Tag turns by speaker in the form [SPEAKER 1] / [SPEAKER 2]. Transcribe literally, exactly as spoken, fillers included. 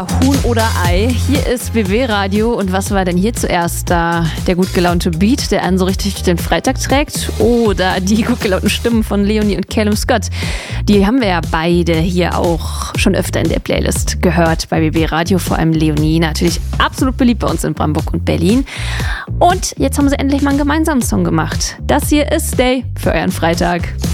[SPEAKER 1] Huhn oder Ei, hier ist B B Radio und was war denn hier zuerst da? Der gut gelaunte Beat, der einen so richtig durch den Freitag trägt, oder die gut gelaunten Stimmen von Leonie und Callum Scott? Die haben wir ja beide hier auch schon öfter in der Playlist gehört bei B B Radio, vor allem Leonie, natürlich absolut beliebt bei uns in Brandenburg und Berlin. Und jetzt haben sie endlich mal einen gemeinsamen Song gemacht. Das hier ist Stay für euren Freitag.